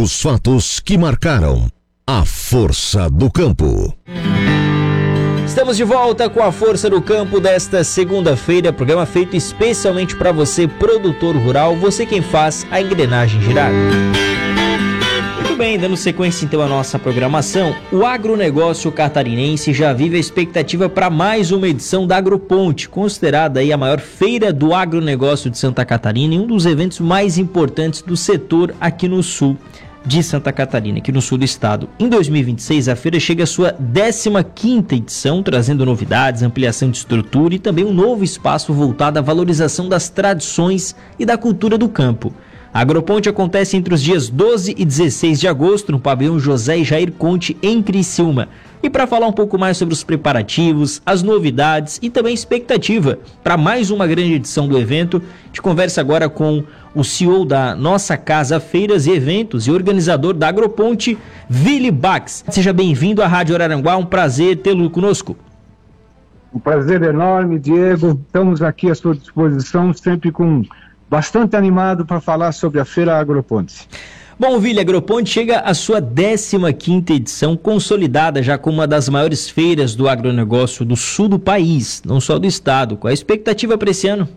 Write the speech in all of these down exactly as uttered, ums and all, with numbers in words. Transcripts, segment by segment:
Os fatos que marcaram a Força do Campo. Estamos de volta com a Força do Campo desta segunda-feira, programa feito especialmente para você, produtor rural, você quem faz a engrenagem girar. Muito bem, dando sequência então à nossa programação, o agronegócio catarinense já vive a expectativa para mais uma edição da Agroponte, considerada aí a maior feira do agronegócio de Santa Catarina e um dos eventos mais importantes do setor aqui no sul de Santa Catarina, aqui no sul do estado. Em dois mil e vinte e seis, a feira chega à sua décima quinta edição, trazendo novidades, ampliação de estrutura e também um novo espaço voltado à valorização das tradições e da cultura do campo. A Agroponte acontece entre os dias doze e dezesseis de agosto no pavilhão José e Jair Conte, em Criciúma. E para falar um pouco mais sobre os preparativos, as novidades e também expectativa para mais uma grande edição do evento, a gente conversa agora com o C E O da Nossa Casa Feiras e Eventos e organizador da Agroponte, Vili Bax. Seja bem-vindo à Rádio Araranguá, um prazer tê-lo conosco. Um prazer enorme, Diego. Estamos aqui à sua disposição, sempre com bastante animado para falar sobre a Feira Agroponte. Bom, Vili, a Agroponte chega à sua décima quinta edição, consolidada já como uma das maiores feiras do agronegócio do sul do país, não só do estado. Qual a expectativa para esse ano?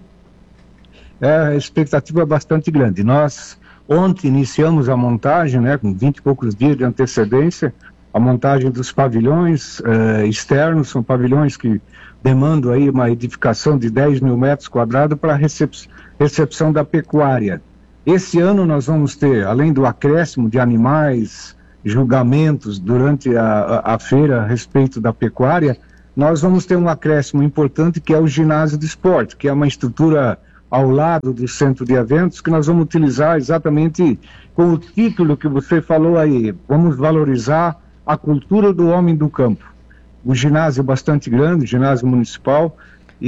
É, a expectativa é bastante grande. Nós ontem iniciamos a montagem, né, com vinte e poucos dias de antecedência, a montagem dos pavilhões eh, externos, são pavilhões que demandam aí uma edificação de dez mil metros quadrados para recep- recepção da pecuária. Esse ano nós vamos ter, além do acréscimo de animais, julgamentos durante a, a, a feira a respeito da pecuária, nós vamos ter um acréscimo importante que é o ginásio de esporte, que é uma estrutura ao lado do centro de eventos que nós vamos utilizar exatamente com o título que você falou aí, vamos valorizar a cultura do homem do campo. O ginásio é bastante grande, ginásio municipal,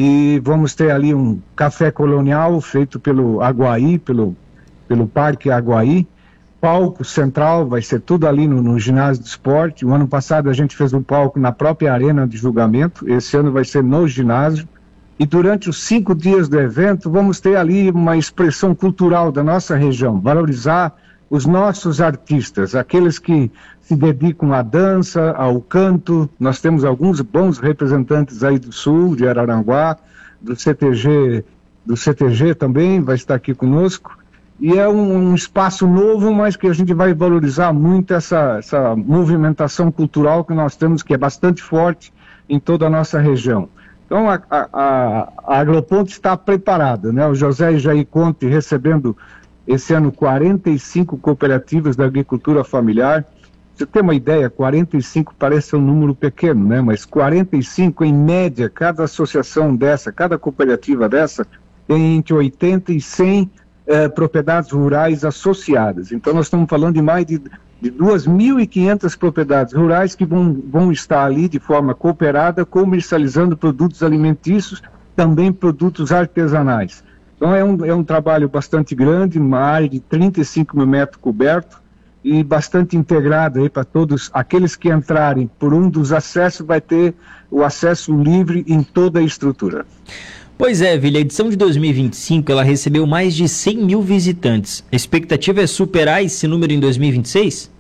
e vamos ter ali um café colonial feito pelo Aguaí, pelo pelo Parque Aguaí, palco central, vai ser tudo ali no, no ginásio de esporte. O ano passado a gente fez um palco na própria arena de julgamento, esse ano vai ser no ginásio, e durante os cinco dias do evento vamos ter ali uma expressão cultural da nossa região, valorizar os nossos artistas, aqueles que se dedicam à dança, ao canto. Nós temos alguns bons representantes aí do sul, de Araranguá, do C T G, do C T G também vai estar aqui conosco. E é um, um espaço novo, mas que a gente vai valorizar muito essa, essa movimentação cultural que nós temos, que é bastante forte em toda a nossa região. Então, a, a, a Agroponte está preparada, né? O José e Jair Conte recebendo esse ano quarenta e cinco cooperativas da agricultura familiar. Você tem uma ideia, quarenta e cinco parece um número pequeno, né? Mas quarenta e cinco, em média, cada associação dessa, cada cooperativa dessa, tem entre oitenta e cem Eh, propriedades rurais associadas. Então nós estamos falando de mais de, de duas mil e quinhentas propriedades rurais que vão, vão estar ali de forma cooperada, comercializando produtos alimentícios, também produtos artesanais. Então é um, é um trabalho bastante grande, uma área de trinta e cinco mil metros cobertos e bastante integrado aí para todos aqueles que entrarem por um dos acessos, vai ter o acesso livre em toda a estrutura. Pois é, Vili, a edição de dois mil e vinte e cinco ela recebeu mais de cem mil visitantes. A expectativa é superar esse número em dois mil e vinte e seis?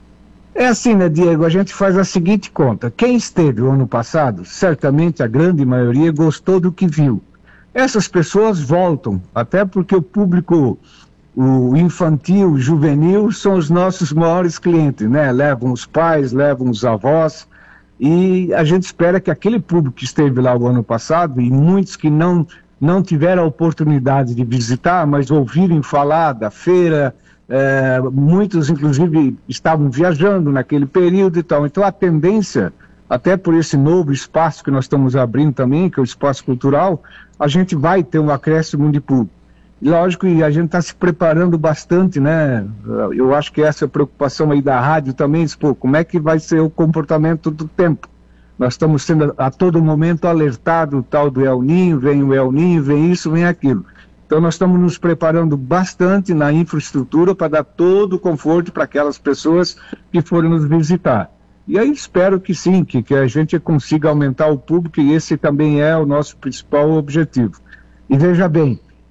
É assim, né, Diego? A gente faz a seguinte conta. Quem esteve o ano passado, certamente a grande maioria gostou do que viu. Essas pessoas voltam, até porque o público, o infantil, o juvenil, são os nossos maiores clientes, né? Levam os pais, levam os avós. E a gente espera que aquele público que esteve lá o ano passado, e muitos que não, não tiveram a oportunidade de visitar, mas ouvirem falar da feira, é, muitos inclusive estavam viajando naquele período e tal. Então a tendência, até por esse novo espaço que nós estamos abrindo também, que é o espaço cultural, a gente vai ter um acréscimo de público. Lógico, e a gente está se preparando bastante, né? Eu acho que essa é a preocupação aí da rádio também, pô, como é que vai ser o comportamento do tempo? Nós estamos sendo a todo momento alertados, o tal do El Ninho, vem o El Ninho, vem isso, vem aquilo. Então nós estamos nos preparando bastante na infraestrutura para dar todo o conforto para aquelas pessoas que forem nos visitar. E aí espero que sim, que, que a gente consiga aumentar o público, e esse também é o nosso principal objetivo. E veja bem,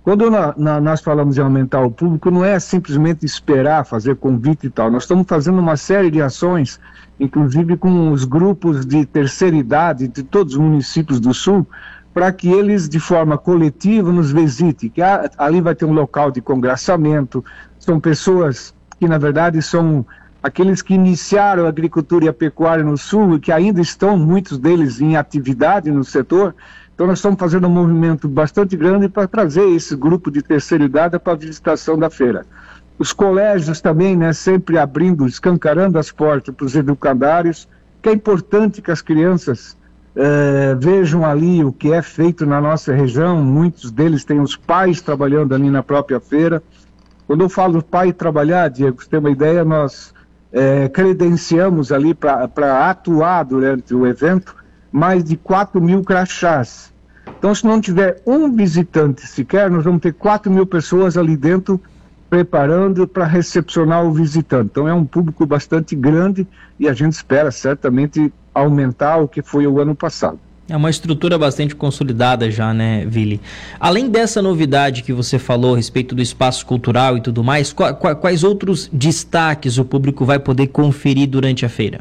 Quando na, na, nós falamos em aumentar o público, não é simplesmente esperar, fazer convite e tal. Nós estamos fazendo uma série de ações, inclusive com os grupos de terceira idade de todos os municípios do Sul, para que eles, de forma coletiva, nos visitem. Que há, ali vai ter um local de congraçamento, são pessoas que, na verdade, são aqueles que iniciaram a agricultura e a pecuária no Sul e que ainda estão, muitos deles, em atividade no setor. Então nós estamos fazendo um movimento bastante grande para trazer esse grupo de terceira idade para a visitação da feira. Os colégios também, né, sempre abrindo, escancarando as portas para os educandários, que é importante que as crianças eh, vejam ali o que é feito na nossa região. Muitos deles têm os pais trabalhando ali na própria feira. Quando eu falo pai trabalhar, Diego, você tem uma ideia, nós eh, credenciamos ali para atuar durante o evento mais de quatro mil crachás. Então, se não tiver um visitante sequer, nós vamos ter quatro mil pessoas ali dentro preparando para recepcionar o visitante. Então, é um público bastante grande e a gente espera certamente aumentar o que foi o ano passado. É uma estrutura bastante consolidada já, né, Vili? Além dessa novidade que você falou a respeito do espaço cultural e tudo mais, qu- qu- quais outros destaques o público vai poder conferir durante a feira?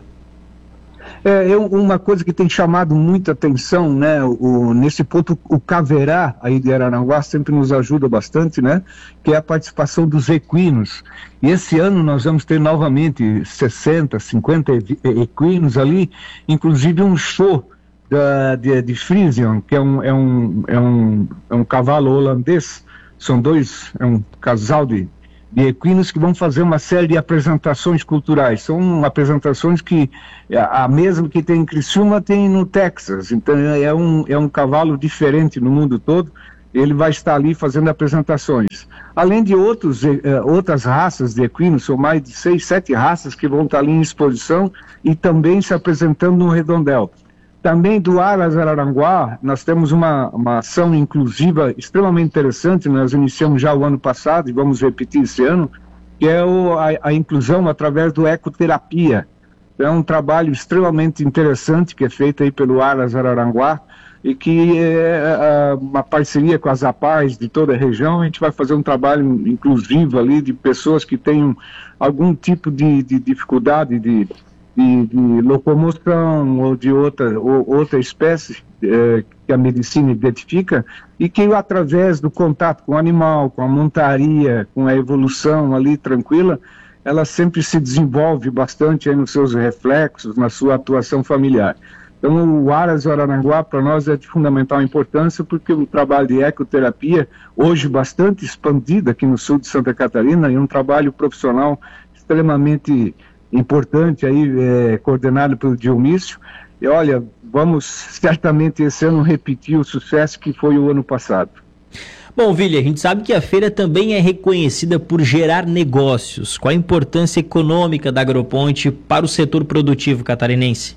É, é uma coisa que tem chamado muita atenção, né, o, nesse ponto o Caverá aí de Araranguá sempre nos ajuda bastante, né, que é a participação dos equinos. E esse ano nós vamos ter novamente sessenta, cinquenta equinos ali, inclusive um show da, de, de Friesian, que é um, é, um, é, um, é um cavalo holandês, são dois, é um casal de de equinos que vão fazer uma série de apresentações culturais. São apresentações que a mesma que tem em Criciúma tem no Texas. Então é um, é um cavalo diferente no mundo todo. Ele vai estar ali fazendo apresentações. Além de outros, eh, outras raças de equinos, são mais de seis, sete raças que vão estar ali em exposição e também se apresentando no redondel. Também do Aras Araranguá, nós temos uma, uma ação inclusiva extremamente interessante, nós iniciamos já o ano passado e vamos repetir esse ano, que é o, a, a inclusão através do ecoterapia. É um trabalho extremamente interessante que é feito aí pelo Aras Araranguá e que é uma parceria com as A P A S de toda a região. A gente vai fazer um trabalho inclusivo ali de pessoas que tenham algum tipo de, de dificuldade de De, de locomoção ou de outra, ou, outra espécie eh, que a medicina identifica e que através do contato com o animal, com a montaria, com a evolução ali tranquila, ela sempre se desenvolve bastante aí nos seus reflexos, na sua atuação familiar. Então o Aras Araranguá para nós é de fundamental importância porque o trabalho de ecoterapia, hoje bastante expandido aqui no sul de Santa Catarina, é um trabalho profissional extremamente importante aí, é, coordenado pelo Dionísio, e olha, vamos certamente esse ano repetir o sucesso que foi o ano passado. Bom, Vili, a gente sabe que a feira também é reconhecida por gerar negócios. Qual a importância econômica da Agroponte para o setor produtivo catarinense?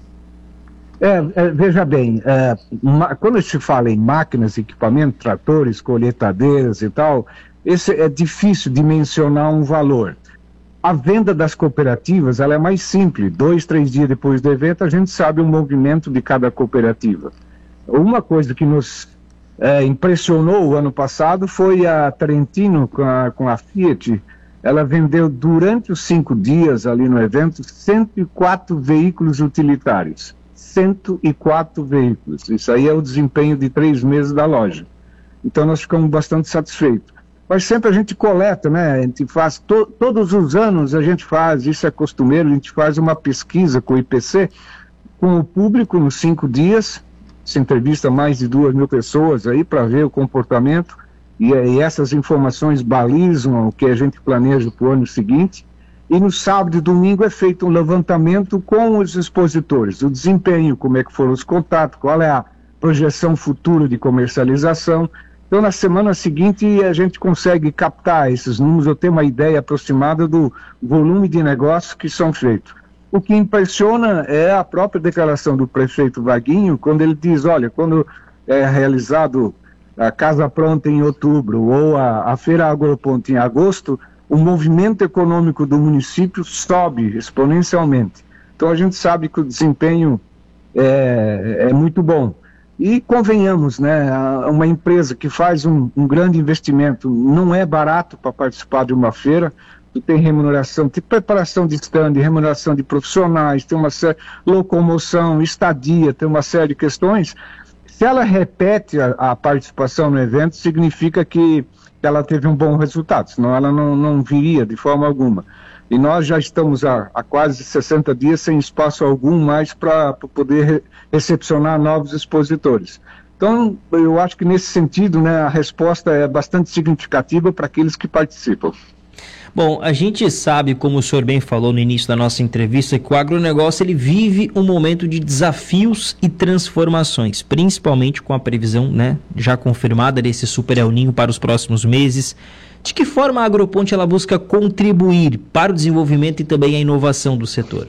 É, é, veja bem, é, ma, quando se fala em máquinas, equipamentos, tratores, colheitadeiras e tal, esse é difícil de mencionar um valor. A venda das cooperativas, ela é mais simples. Dois, três dias depois do evento, a gente sabe o movimento de cada cooperativa. Uma coisa que nos é, impressionou o ano passado foi a Trentino com a, com a Fiat. Ela vendeu durante os cinco dias ali no evento cento e quatro veículos utilitários. cento e quatro veículos. Isso aí é o desempenho de três meses da loja. Então nós ficamos bastante satisfeitos. Mas sempre a gente coleta, né? A gente faz, to, todos os anos a gente faz, isso é costumeiro, a gente faz uma pesquisa com o I P C, com o público nos cinco dias, se entrevista mais de duas mil pessoas aí para ver o comportamento, e, e essas informações balizam o que a gente planeja para o ano seguinte, e no sábado e domingo é feito um levantamento com os expositores, o desempenho, como é que foram os contatos, qual é a projeção futura de comercialização. Então, na semana seguinte, a gente consegue captar esses números, eu tenho uma ideia aproximada do volume de negócios que são feitos. O que impressiona é a própria declaração do prefeito Vaguinho, quando ele diz, olha, quando é realizado a Casa Pronta em outubro ou a, a Feira Agroponte em agosto, o movimento econômico do município sobe exponencialmente. Então, a gente sabe que o desempenho é, é muito bom. E convenhamos, né, uma empresa que faz um, um grande investimento não é barato para participar de uma feira. Tu tem remuneração, tem preparação de stand, remuneração de profissionais, tem uma série, locomoção, estadia, tem uma série de questões. Se ela repete a, a participação no evento, significa que ela teve um bom resultado, senão ela não, não viria de forma alguma. E nós já estamos há, há quase sessenta dias sem espaço algum mais para poder re, recepcionar novos expositores. Então, eu acho que nesse sentido, né, a resposta é bastante significativa para aqueles que participam. Bom, a gente sabe, como o senhor bem falou no início da nossa entrevista, que o agronegócio ele vive um momento de desafios e transformações, principalmente com a previsão, né, já confirmada desse Super El Niño para os próximos meses. De que forma a Agroponte ela busca contribuir para o desenvolvimento e também a inovação do setor?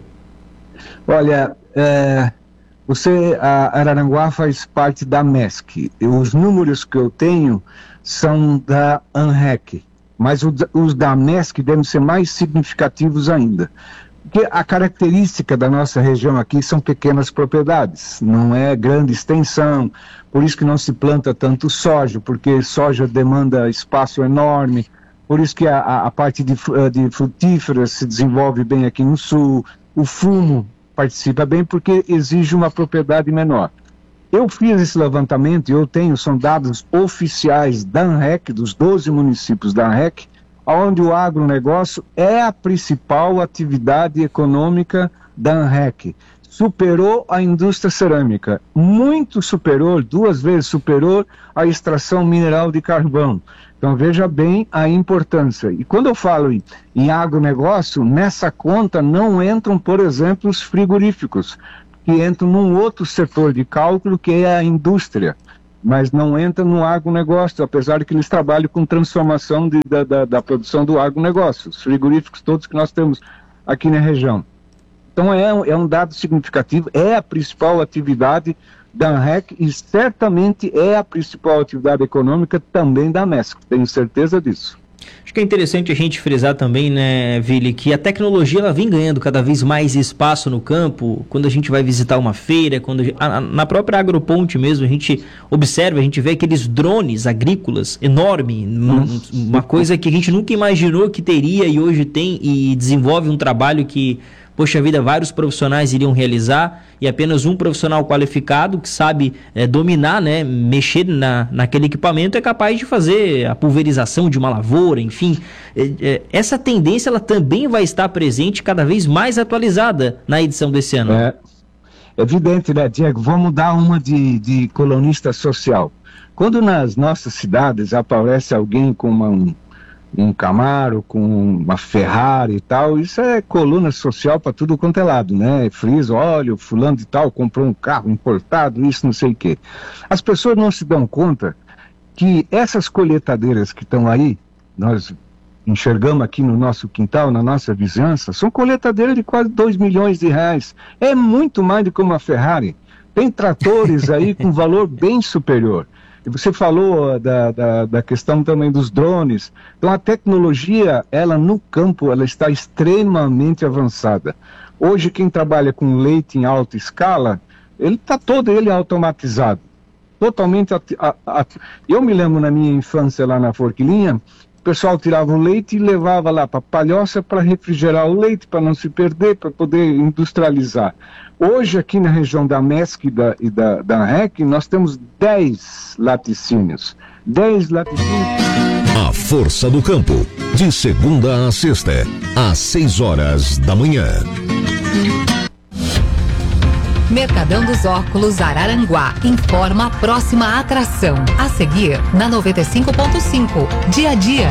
Olha, é, você, a Araranguá faz parte da M E S C. Os números que eu tenho são da ANREC, mas os, os da M E S C devem ser mais significativos ainda. Porque a característica da nossa região aqui são pequenas propriedades, não é grande extensão, por isso que não se planta tanto soja, porque soja demanda espaço enorme, por isso que a, a parte de, de frutíferas se desenvolve bem aqui no sul, o fumo participa bem porque exige uma propriedade menor. Eu fiz esse levantamento e eu tenho, são dados oficiais da ANREC, dos doze municípios da ANREC, onde o agronegócio é a principal atividade econômica da ANREC. Superou a indústria cerâmica, muito superior, duas vezes superior à extração mineral de carvão. Então veja bem a importância. E quando eu falo em, em agronegócio, nessa conta não entram, por exemplo, os frigoríficos, que entram num outro setor de cálculo que é a indústria, mas não entra no agronegócio, apesar de que eles trabalham com transformação de, da, da, da produção do agronegócio, os frigoríficos todos que nós temos aqui na região. Então é, é um dado significativo, é a principal atividade da ANREC e certamente é a principal atividade econômica também da M E S C, tenho certeza disso. Acho que é interessante a gente frisar também, né, Vili, que a tecnologia ela vem ganhando cada vez mais espaço no campo, quando a gente vai visitar uma feira, quando a gente, a, na própria Agroponte mesmo, a gente observa, a gente vê aqueles drones agrícolas enormes, hum. uma coisa que a gente nunca imaginou que teria e hoje tem e desenvolve um trabalho que, poxa vida, vários profissionais iriam realizar e apenas um profissional qualificado que sabe é, dominar, né, mexer na, naquele equipamento é capaz de fazer a pulverização de uma lavoura, enfim. É, é, essa tendência ela também vai estar presente cada vez mais atualizada na edição desse ano. É evidente, né, Diego? Vamos dar uma de, de colunista social. Quando nas nossas cidades aparece alguém com uma... Um... um Camaro, com uma Ferrari e tal, isso é coluna social para tudo quanto é lado, né? Frisa, olha, o fulano de tal comprou um carro importado, isso não sei o quê. As pessoas não se dão conta que essas colheitadeiras que estão aí, nós enxergamos aqui no nosso quintal, na nossa vizinhança, são colheitadeiras de quase dois milhões de reais. É muito mais do que uma Ferrari. Tem tratores aí com valor bem superior. E você falou da, da, da questão também dos drones. Então a tecnologia, ela no campo, ela está extremamente avançada. Hoje quem trabalha com leite em alta escala, ele está todo ele automatizado. Totalmente... Ati- a, a, eu me lembro na minha infância lá na Forquilinha, o pessoal tirava o leite e levava lá para a palhoça para refrigerar o leite, para não se perder, para poder industrializar. Hoje, aqui na região da M E S C e da, e da, da ANREC, nós temos dez laticínios. dez laticínios. A Força do Campo, de segunda a sexta, às seis horas da manhã. Mercadão dos Óculos Araranguá informa a próxima atração. A seguir, na noventa e cinco ponto cinco, dia a dia.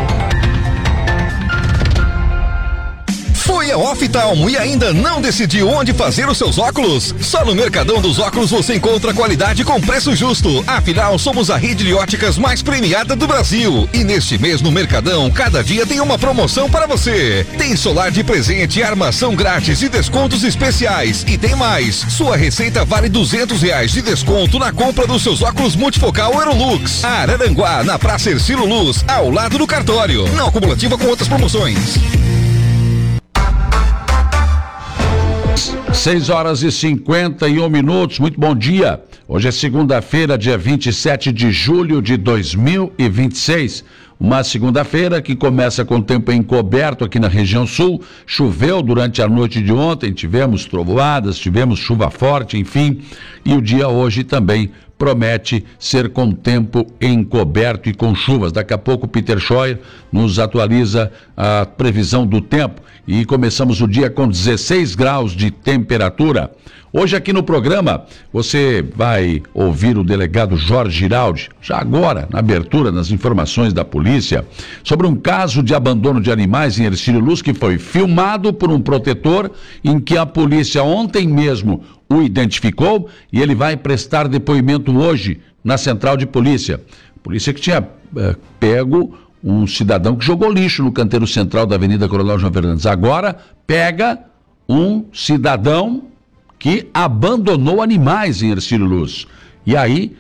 Foi a Oftalmo e ainda não decidiu onde fazer os seus óculos? Só no Mercadão dos Óculos você encontra qualidade com preço justo. Afinal, somos a rede de óticas mais premiada do Brasil. E neste mês no Mercadão, cada dia tem uma promoção para você. Tem solar de presente, armação grátis e descontos especiais. E tem mais, sua receita vale duzentos reais de desconto na compra dos seus óculos multifocal Aerolux. Araranguá, na Praça Ercílio Luz, ao lado do cartório. Não acumulativa com outras promoções. seis horas e cinquenta e um minutos, muito bom dia. Hoje é segunda-feira, dia vinte e sete de julho de dois mil e vinte e seis. Uma segunda-feira que começa com tempo encoberto aqui na região sul. Choveu durante a noite de ontem, tivemos trovoadas, tivemos chuva forte, enfim. E o dia hoje também promete ser com tempo encoberto e com chuvas. Daqui a pouco o Peter Scheuer nos atualiza a previsão do tempo. E começamos o dia com dezesseis graus de temperatura. Hoje aqui no programa você vai ouvir o delegado Jorge Giraldi, já agora, na abertura, nas informações da polícia, sobre um caso de abandono de animais em Hercílio Luz que foi filmado por um protetor, em que a polícia ontem mesmo o identificou e ele vai prestar depoimento hoje na central de polícia. Polícia que tinha eh, pego um cidadão que jogou lixo no canteiro central da Avenida Coronel João Fernandes. Agora pega um cidadão que abandonou animais em Hercílio Luz. E aí,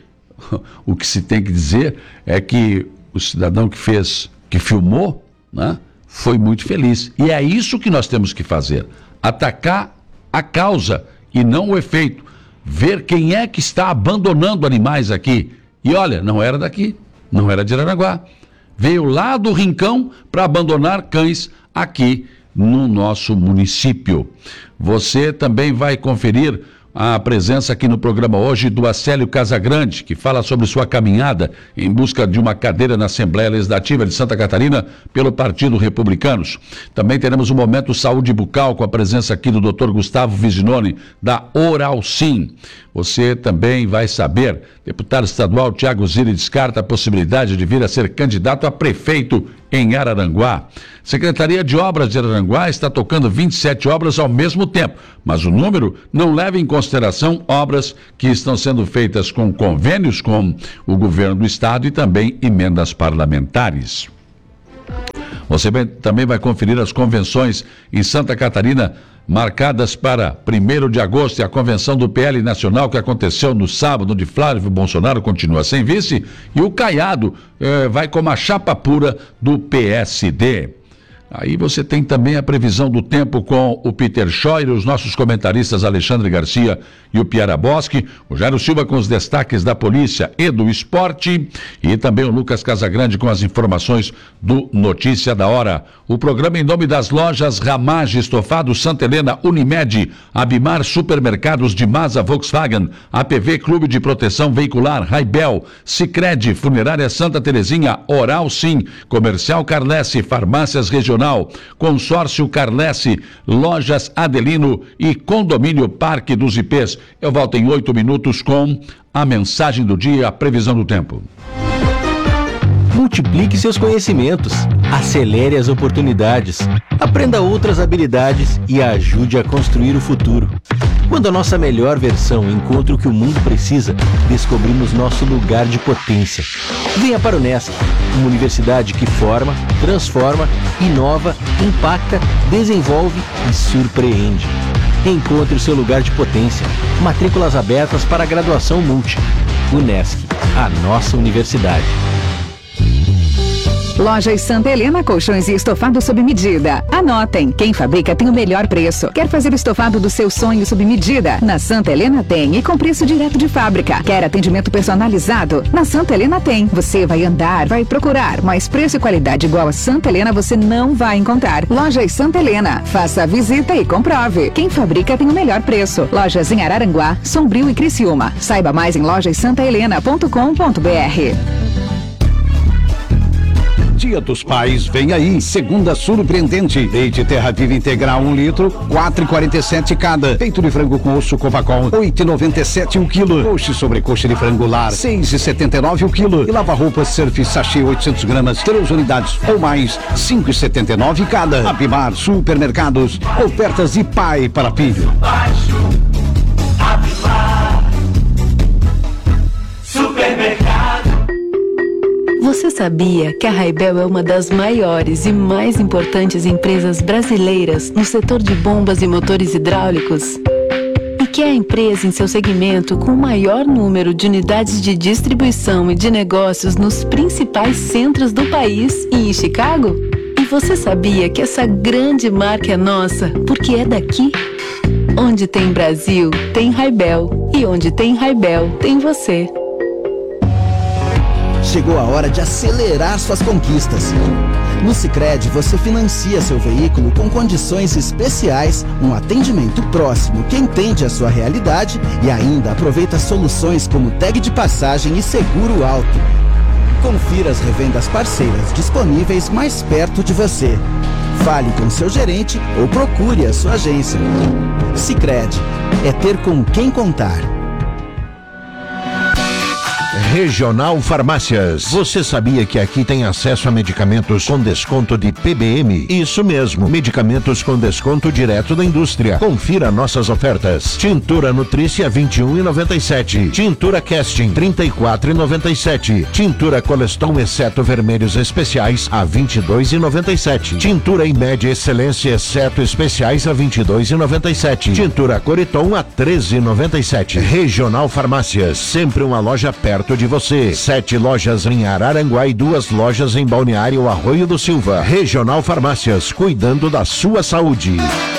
o que se tem que dizer é que o cidadão que fez, que filmou, né, foi muito feliz. E é isso que nós temos que fazer. Atacar a causa e não o efeito. Ver quem é que está abandonando animais aqui. E olha, não era daqui, não era de Araranguá. Veio lá do Rincão para abandonar cães aqui no nosso município. Você também vai conferir a presença aqui no programa hoje do Acélio Casagrande, que fala sobre sua caminhada em busca de uma cadeira na Assembleia Legislativa de Santa Catarina pelo Partido Republicanos. Também teremos o Momento Saúde Bucal com a presença aqui do doutor Gustavo Viginoni, da Oralsim. Você também vai saber, deputado estadual Tiago Zilli descarta a possibilidade de vir a ser candidato a prefeito em Araranguá. Secretaria de Obras de Araranguá está tocando vinte e sete obras ao mesmo tempo, mas o número não leva em consideração obras que estão sendo feitas com convênios com o governo do estado e também emendas parlamentares. Você vai, também vai conferir as convenções em Santa Catarina marcadas para primeiro de agosto, e a convenção do P L Nacional que aconteceu no sábado, onde Flávio Bolsonaro continua sem vice, e o Caiado eh, vai como a chapa pura do P S D. Aí você tem também a previsão do tempo com o Peter Scheuer, os nossos comentaristas Alexandre Garcia e o Piara Boschi, o Jairo Silva com os destaques da polícia e do esporte, e também o Lucas Casagrande com as informações do Notícia da Hora. O programa em nome das lojas Ramage Estofado, Santa Helena, Unimed, Abimar Supermercados de Masa Volkswagen, A P V Clube de Proteção Veicular, Raibel, Sicredi, Funerária Santa Terezinha, Oral Sim, Comercial Carlesse, Farmácias Regionais, Consórcio Carlesse, Lojas Adelino e Condomínio Parque dos Ipês. Eu volto em oito minutos com a mensagem do dia, a previsão do tempo. Multiplique seus conhecimentos, acelere as oportunidades, aprenda outras habilidades e ajude a construir o futuro. Quando a nossa melhor versão encontra o que o mundo precisa, descobrimos nosso lugar de potência. Venha para o Unesc, uma universidade que forma, transforma, inova, impacta, desenvolve e surpreende. Encontre o seu lugar de potência. Matrículas abertas para a graduação multi. Unesc, a nossa universidade. Lojas Santa Helena, colchões e estofado sob medida. Anotem, quem fabrica tem o melhor preço. Quer fazer o estofado do seu sonho sob medida? Na Santa Helena tem, e com preço direto de fábrica. Quer atendimento personalizado? Na Santa Helena tem. Você vai andar, vai procurar, mas preço e qualidade igual a Santa Helena você não vai encontrar. Lojas Santa Helena, faça a visita e comprove. Quem fabrica tem o melhor preço. Lojas em Araranguá, Sombrio e Criciúma. Saiba mais em lojas santa helena ponto com ponto br. Dia dos Pais vem aí, segunda surpreendente. Leite Terra Viva integral um litro, quatro e quarenta e sete cada. Peito de frango com osso Covacol, oito e noventa e sete o quilo. Coxa sobre coxa de frango lar, seis e setenta e nove o quilo. E lava roupas Surf Sachê oitocentos gramas, três unidades ou mais, cinco e setenta e nove cada. Abimar Supermercados, ofertas de pai para filho. Abimar Supermercado. Você sabia que a Raibel é uma das maiores e mais importantes empresas brasileiras no setor de bombas e motores hidráulicos? E que é a empresa em seu segmento com o maior número de unidades de distribuição e de negócios nos principais centros do país e em Chicago? E você sabia que essa grande marca é nossa porque é daqui? Onde tem Brasil, tem Raibel. E onde tem Raibel, tem você. Chegou a hora de acelerar suas conquistas. No Sicredi você financia seu veículo com condições especiais, um atendimento próximo que entende a sua realidade e ainda aproveita soluções como tag de passagem e seguro alto. Confira as revendas parceiras disponíveis mais perto de você. Fale com seu gerente ou procure a sua agência. Sicredi, é ter com quem contar. Regional Farmácias. Você sabia que aqui tem acesso a medicamentos com desconto de P B M? Isso mesmo, medicamentos com desconto direto da indústria. Confira nossas ofertas. Tintura Nutrícia vinte e um reais e noventa e sete centavos. Tintura Casting trinta e quatro reais e noventa e sete centavos. Tintura Coleston exceto vermelhos especiais a vinte e dois reais e noventa e sete centavos. Tintura Imed Excelência exceto especiais a vinte e dois reais e noventa e sete centavos. Tintura Coriton a treze reais e noventa e sete centavos. Regional Farmácias, sempre uma loja perto de você. Sete lojas em Araranguá e duas lojas em Balneário Arroio do Silva. Regional Farmácias, cuidando da sua saúde.